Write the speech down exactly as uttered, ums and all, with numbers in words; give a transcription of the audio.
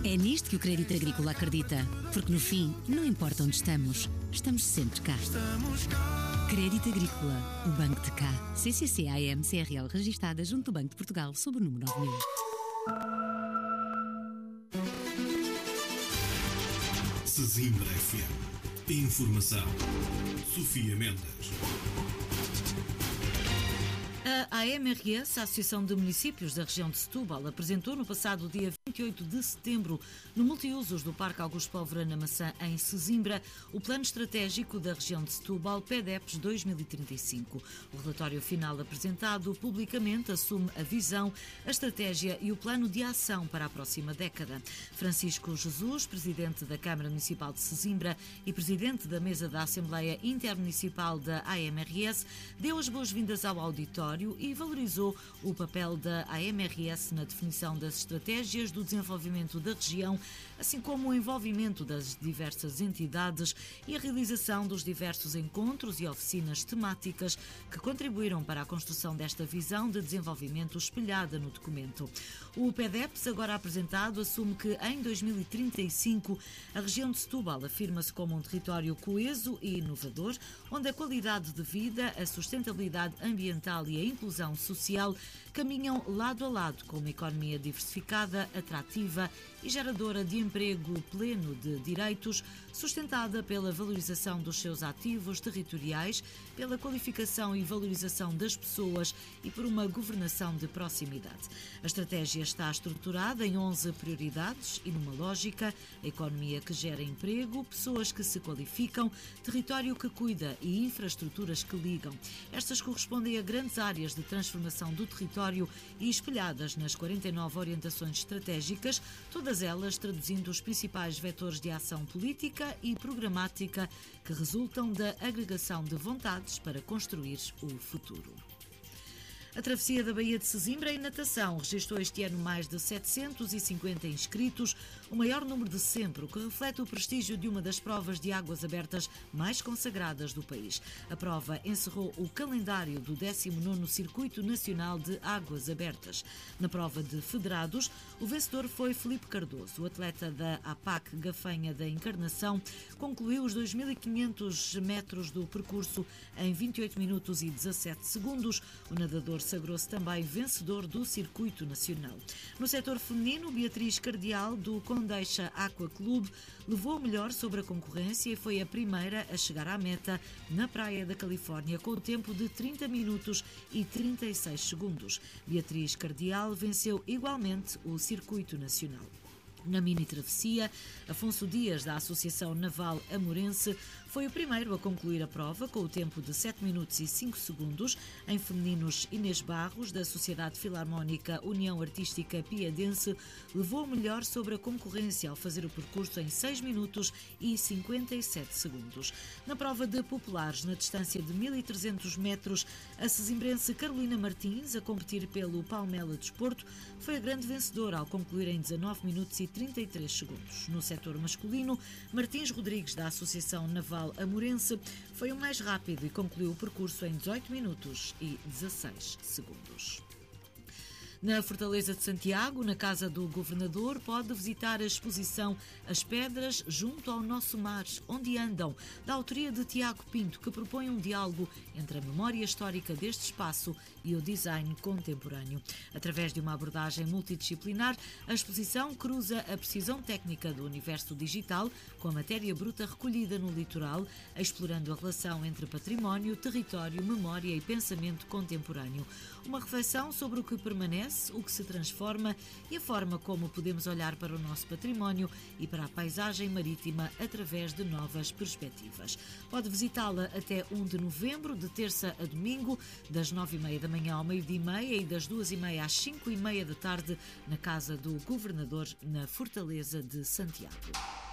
É nisto que o Crédito Agrícola acredita, porque no fim, não importa onde estamos, estamos sempre cá. Crédito Agrícola, o Banco de Cá. C C C A M C R L registada junto do Banco de Portugal sob o número nove mil. Sesimbra F M. Informação. Sofia Mendes. A A M R S, a Associação de Municípios da região de Setúbal, apresentou no passado dia vinte e oito de setembro, no multiusos do Parque Augusto Pólvora na Maçã, em Sesimbra, o Plano Estratégico da região de Setúbal, P E D E P S dois mil e trinta e cinco. O relatório final apresentado publicamente assume a visão, a estratégia e o plano de ação para a próxima década. Francisco Jesus, presidente da Câmara Municipal de Sesimbra e presidente da mesa da Assembleia Intermunicipal da A M R S, deu as boas-vindas ao auditório e valorizou o papel da A M R S na definição das estratégias do desenvolvimento da região, assim como o envolvimento das diversas entidades e a realização dos diversos encontros e oficinas temáticas que contribuíram para a construção desta visão de desenvolvimento espelhada no documento. O P E D E P S, agora apresentado, assume que em dois mil e trinta e cinco a região de Setúbal afirma-se como um território coeso e inovador, onde a qualidade de vida, a sustentabilidade ambiental e a inclusão social caminham lado a lado com uma economia diversificada, atrativa e geradora de emprego pleno de direitos, sustentada pela valorização dos seus ativos territoriais, pela qualificação e valorização das pessoas e por uma governação de proximidade. A estratégia está estruturada em onze prioridades e numa lógica: a economia que gera emprego, pessoas que se qualificam, território que cuida e infraestruturas que ligam. Estas correspondem a grandes áreas de transformação do território e espelhadas nas quarenta e nove orientações estratégicas, todas elas traduzindo os principais vetores de ação política e programática que resultam da agregação de vontades para construir o futuro. A travessia da Baía de Sesimbra em natação registrou este ano mais de setecentos e cinquenta inscritos, o maior número de sempre, o que reflete o prestígio de uma das provas de águas abertas mais consagradas do país. A prova encerrou o calendário do décimo nono Circuito Nacional de Águas Abertas. Na prova de federados, o vencedor foi Filipe Cardoso. O atleta da A P A C Gafanha da Encarnação concluiu os dois mil e quinhentos metros do percurso em vinte e oito minutos e dezassete segundos. O nadador sagrou-se também vencedor do Circuito Nacional. No setor feminino, Beatriz Cardial, do Condeixa Aqua Clube, levou o melhor sobre a concorrência e foi a primeira a chegar à meta na Praia da Califórnia com o tempo de trinta minutos e trinta e seis segundos. Beatriz Cardial venceu igualmente o Circuito Nacional. Na mini-travessia, Afonso Dias, da Associação Naval Amorense, foi o primeiro a concluir a prova com o tempo de sete minutos e cinco segundos. Em femininos, Inês Barros, da Sociedade Filarmónica União Artística Piadense, levou o melhor sobre a concorrência ao fazer o percurso em seis minutos e cinquenta e sete segundos. Na prova de populares, na distância de mil e trezentos metros, a sesimbrense Carolina Martins, a competir pelo Palmela Desporto, foi a grande vencedora ao concluir em dezanove minutos e trinta e três segundos. No setor masculino, Martins Rodrigues, da Associação Naval Amorense, foi o mais rápido e concluiu o percurso em dezoito minutos e dezasseis segundos. Na Fortaleza de Santiago, na Casa do Governador, pode visitar a exposição As Pedras junto ao Nosso Mar, onde andam, da autoria de Tiago Pinto, que propõe um diálogo entre a memória histórica deste espaço e o design contemporâneo. Através de uma abordagem multidisciplinar, a exposição cruza a precisão técnica do universo digital com a matéria bruta recolhida no litoral, explorando a relação entre património, território, memória e pensamento contemporâneo. Uma reflexão sobre o que permanece, o que se transforma e a forma como podemos olhar para o nosso património e para a paisagem marítima através de novas perspectivas. Pode visitá-la até primeiro de novembro, de terça a domingo, das nove e meia da manhã ao meio-dia e meia e das duas e meia às cinco e meia da tarde, na Casa do Governador, na Fortaleza de Santiago.